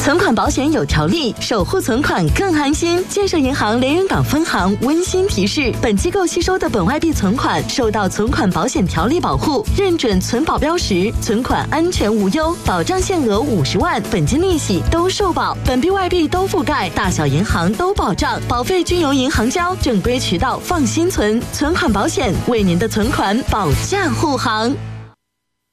存款保险有条例，守护存款更安心。建设银行连云港分行温馨提示：本机构吸收的本外币存款受到存款保险条例保护，认准存保标识，存款安全无忧，保障限额50万，本金利息都受保，本币外币都覆盖，大小银行都保障，保费均由银行交，正规渠道放心存，存款保险为您的存款保驾护航。